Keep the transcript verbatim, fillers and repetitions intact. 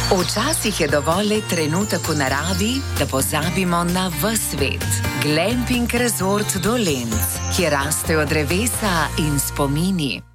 Včasih je dovolj le trenutek v naravi, da pozabimo na ves svet. Glamping Resort Dolenc, kjer rastejo drevesa in spomini.